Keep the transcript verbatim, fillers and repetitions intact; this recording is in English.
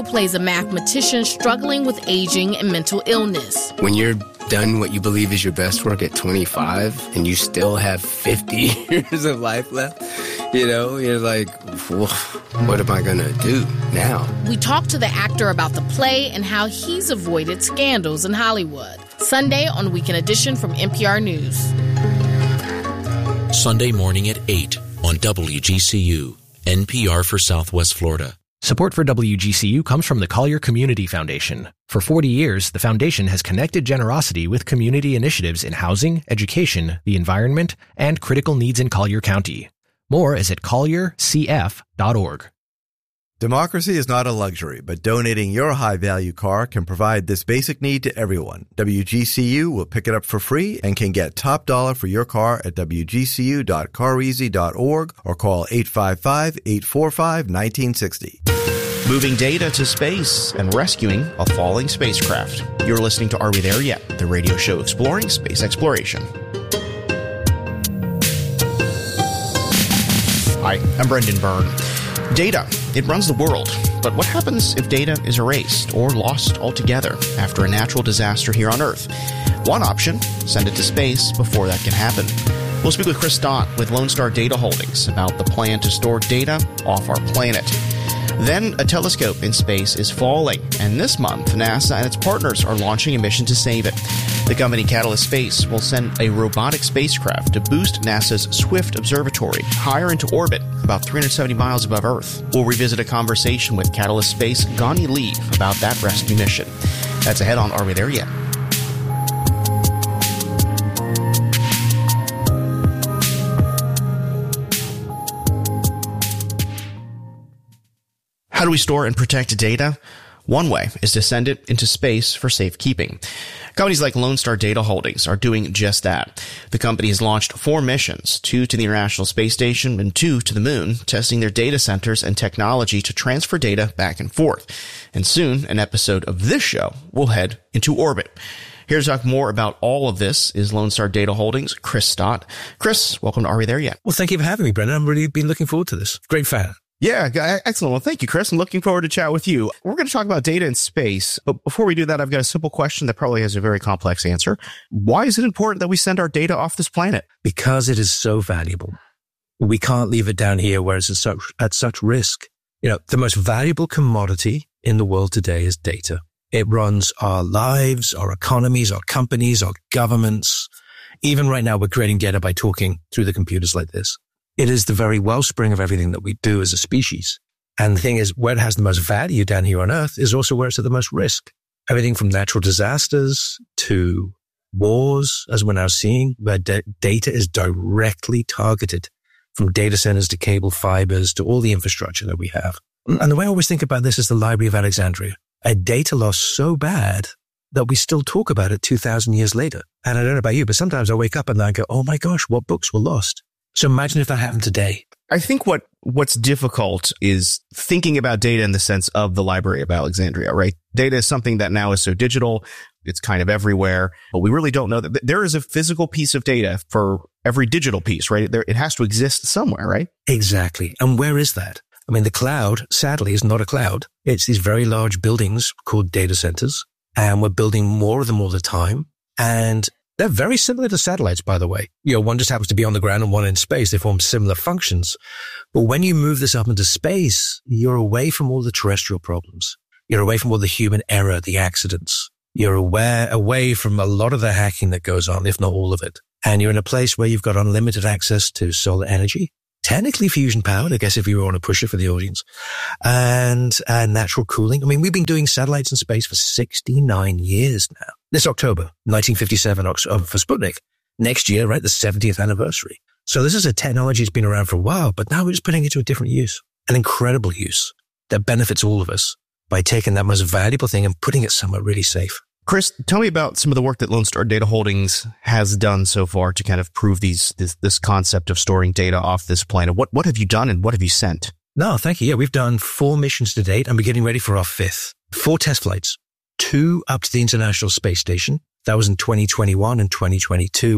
plays a mathematician struggling with aging and mental illness. When you're done what you believe is your best work at twenty-five and you still have fifty years of life left, you know, you're like, what am I going to do now? We talked to the actor about the play and how he's avoided scandals in Hollywood. Sunday on Weekend Edition from N P R News. Sunday morning at eight on W G C U, N P R for Southwest Florida. Support for W G C U comes from the Collier Community Foundation. For forty years, the foundation has connected generosity with community initiatives in housing, education, the environment, and critical needs in Collier County. More is at collier c f dot org. Democracy is not a luxury, but donating your high-value car can provide this basic need to everyone. W G C U will pick it up for free and can get top dollar for your car at w g c u dot car easy dot org or call eight five five, eight four five, one nine six zero. Moving data to space and rescuing a falling spacecraft. You're listening to Are We There Yet? The radio show exploring space exploration. Hi, I'm Brendan Byrne. Data, it runs the world. But what happens if data is erased or lost altogether after a natural disaster here on Earth? One option, send it to space before that can happen. We'll speak with Chris Stott with Lone Star Data Holdings about the plan to store data off our planet. Then, a telescope in space is falling, and this month, NASA and its partners are launching a mission to save it. The company Catalyst Space will send a robotic spacecraft to boost NASA's Swift Observatory higher into orbit, about three hundred seventy miles above Earth. We'll revisit a conversation with Catalyst Space Gani Lee about that rescue mission. That's ahead on Are We There Yet? How do we store and protect data? One way is to send it into space for safekeeping. Companies like Lone Star Data Holdings are doing just that. The company has launched four missions, two to the International Space Station and two to the Moon, testing their data centers and technology to transfer data back and forth. And soon, an episode of this show will head into orbit. Here to talk more about all of this is Lone Star Data Holdings' Chris Stott. Chris, welcome to Are We There Yet? Well, thank you for having me, Brendan. I've really been looking forward to this. Great fan. Yeah, excellent. Well, thank you, Chris. I'm looking forward to chat with you. We're going to talk about data in space. But before we do that, I've got a simple question that probably has a very complex answer. Why is it important that we send our data off this planet? Because it is so valuable. We can't leave it down here where it's at such, at such risk. You know, the most valuable commodity in the world today is data. It runs our lives, our economies, our companies, our governments. Even right now, we're creating data by talking through the computers like this. It is the very wellspring of everything that we do as a species. And the thing is, where it has the most value down here on Earth is also where it's at the most risk. Everything from natural disasters to wars, as we're now seeing, where da- data is directly targeted, from data centers to cable fibers to all the infrastructure that we have. And the way I always think about this is the Library of Alexandria. A data loss so bad that we still talk about it two thousand years later. And I don't know about you, but sometimes I wake up and I go, oh my gosh, what books were lost? So imagine if that happened today. I think what what's difficult is thinking about data in the sense of the Library of Alexandria, right? Data is something that now is so digital. It's kind of everywhere, but we really don't know that there is a physical piece of data for every digital piece, right? There, it has to exist somewhere, right? Exactly. And where is that? I mean, the cloud, sadly, is not a cloud. It's these very large buildings called data centers, and we're building more of them all the time. And they're very similar to satellites, by the way. You know, one just happens to be on the ground and one in space. They form similar functions. But when you move this up into space, you're away from all the terrestrial problems. You're away from all the human error, the accidents. You're aware, away from a lot of the hacking that goes on, if not all of it. And you're in a place where you've got unlimited access to solar energy, technically fusion powered, I guess, if you want to push it for the audience, and, and natural cooling. I mean, we've been doing satellites in space for sixty-nine years now. This October, nineteen fifty-seven for Sputnik. Next year, right, the seventieth anniversary. So this is a technology that's been around for a while, but now we're just putting it to a different use, an incredible use that benefits all of us by taking that most valuable thing and putting it somewhere really safe. Chris, tell me about some of the work that Lone Star Data Holdings has done so far to kind of prove these this, this concept of storing data off this planet. What what have you done and what have you sent? No, thank you. Yeah, we've done four missions to date and we're getting ready for our fifth. Four test flights, two up to the International Space Station. That was in twenty twenty-one and twenty twenty-two.